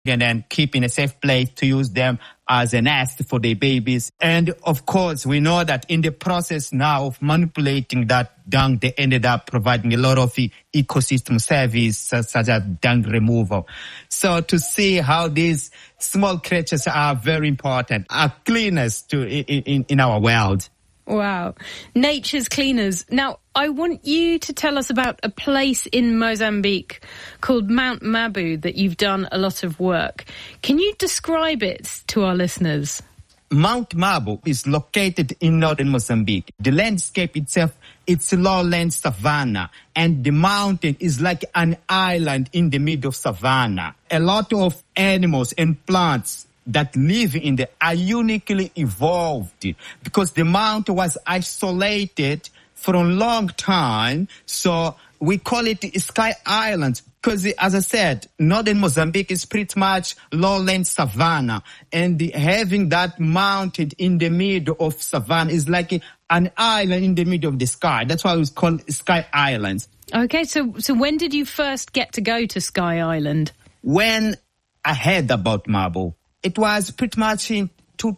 and then keep in a safe place to use them as a nest for their babies. And of course, we know that in the process now of manipulating that dung, they ended up providing a lot of ecosystem service, such as dung removal. So to see how these small creatures are very important, are cleaners in our world. Wow. Nature's cleaners. Now, I want you to tell us about a place in Mozambique called Mount Mabu that you've done a lot of work. Can you describe it to our listeners? Mount Mabu is located in northern Mozambique. The landscape itself, it's lowland savanna, and the mountain is like an island in the middle of savanna. A lot of animals and plants that live in there are uniquely evolved because the mountain was isolated for a long time. So we call it Sky Island because, as I said, northern Mozambique is pretty much lowland savanna, and having that mountain in the middle of savanna is like an island in the middle of the sky. That's why it's called Sky Island. Okay, so when did you first get to go to Sky Island? When I heard about Mabu, it was pretty much in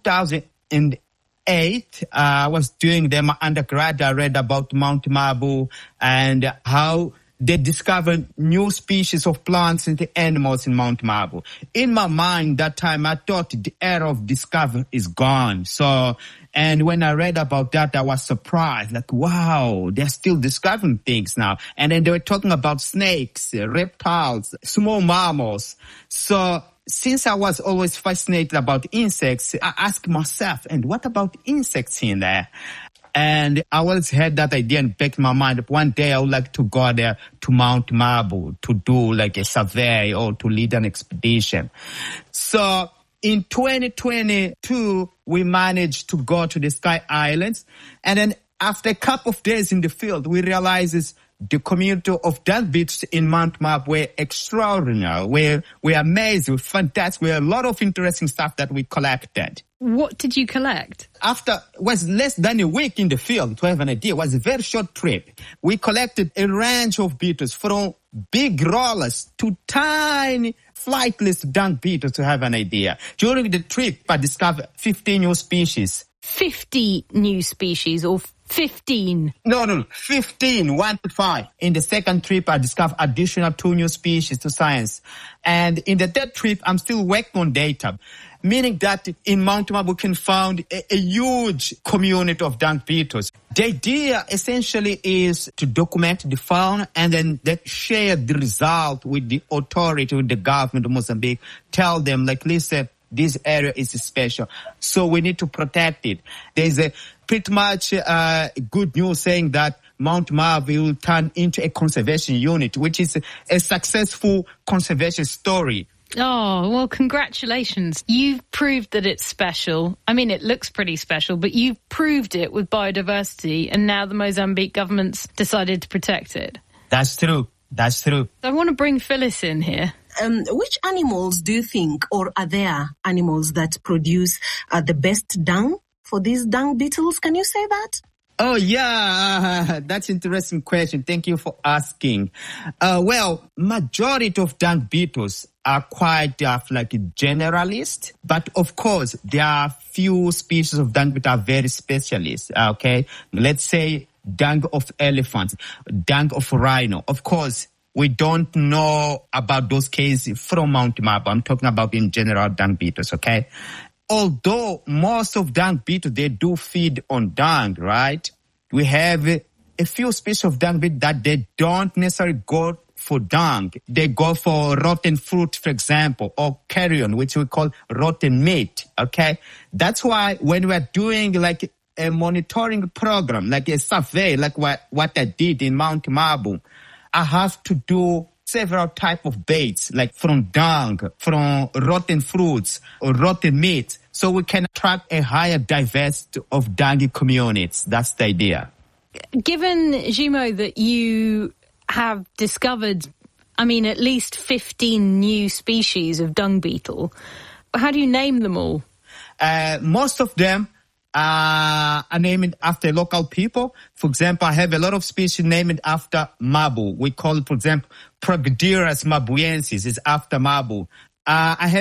2008. I was doing my undergrad. I read about Mount Mabu and how they discovered new species of plants and animals in Mount Mabu. In my mind, that time, I thought the era of discovery is gone. And when I read about that, I was surprised. Like, wow, they're still discovering things now. And then they were talking about snakes, reptiles, small mammals. So since I was always fascinated about insects, I asked myself, and what about insects in there? And I always had that idea in the back of my mind. One day I would like to go there to Mount Mabu to do like a survey or to lead an expedition. So in 2022, we managed to go to the Sky Islands. And then after a couple of days in the field, we realized the community of dung beetles in Mount Mabu were extraordinary. We're amazed, we're fantastic. We had a lot of interesting stuff that we collected. What did you collect? It was less than a week in the field, to have an idea. It was a very short trip. We collected a range of beetles, from big rollers to tiny flightless dung beetles, to have an idea. During the trip, I discovered 15 new species. 50 new species or 15? No, 15, 1 to 5. In the second trip, I discovered additional 2 new species to science. And in the third trip, I'm still working on data, meaning that in Mount Mabu we can find a huge community of dung beetles. The idea essentially is to document the fauna and then share the result with the authority, with the government of Mozambique, tell them, like, listen, this area is special, so we need to protect it. There's a pretty much good news saying that Mount Mabu will turn into a conservation unit, which is a successful conservation story. Oh, well, congratulations. You've proved that it's special. I mean, it looks pretty special, but you've proved it with biodiversity, and now the Mozambique government's decided to protect it. That's true. I want to bring Phyllis in here. Which animals do you think, or are there animals that produce the best dung for these dung beetles? Can you say that? Oh, yeah, that's an interesting question. Thank you for asking. Well, majority of dung beetles are quite generalist, but of course, there are few species of dung beetles are very specialist, okay? Let's say dung of elephants, dung of rhino. Of course, we don't know about those cases from Mount Mabu. I'm talking about in general dung beetles, okay? Although most of dung beetles, they do feed on dung, right? We have a few species of dung beetles that they don't necessarily go for dung. They go for rotten fruit, for example, or carrion, which we call rotten meat, okay? That's why when we're doing like a monitoring program, like a survey, like what I did in Mount Mabu, I have to do several type of baits, like from dung, from rotten fruits, or rotten meat, so we can attract a higher diversity of dungy communities. That's the idea. Given, Jimo, that you have discovered, at least 15 new species of dung beetle, how do you name them all? Most of them are named after local people. For example, I have a lot of species named after Mabu. We call it, for example, Progedirus mabuensis is after Mabu. I have